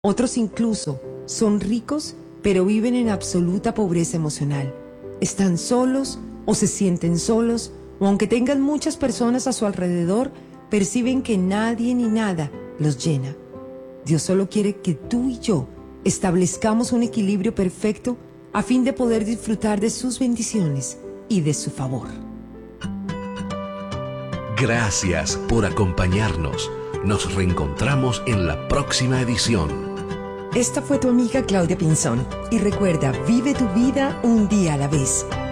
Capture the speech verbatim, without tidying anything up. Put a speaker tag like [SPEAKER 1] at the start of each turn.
[SPEAKER 1] Otros incluso son ricos, pero viven en absoluta pobreza emocional. Están solos o se sienten solos, o aunque tengan muchas personas a su alrededor, perciben que nadie ni nada los llena. Dios solo quiere que tú y yo establezcamos un equilibrio perfecto a fin de poder disfrutar de sus bendiciones y de su favor.
[SPEAKER 2] Gracias por acompañarnos. Nos reencontramos en la próxima edición.
[SPEAKER 1] Esta fue tu amiga Claudia Pinzón. Y recuerda, vive tu vida un día a la vez.